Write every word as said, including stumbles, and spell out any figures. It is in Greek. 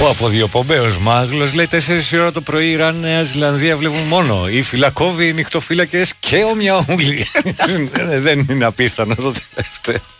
Ο αποδιοπομπαίος Μάγλος λέει τέσσερις η ώρα το πρωί Ιράν, Νέα Ζηλανδία βλέπουν μόνο. Οι φυλακόβοι, οι νυχτοφύλακες και ο Μιαούλη. Δεν είναι απίθανο το τελευταίο.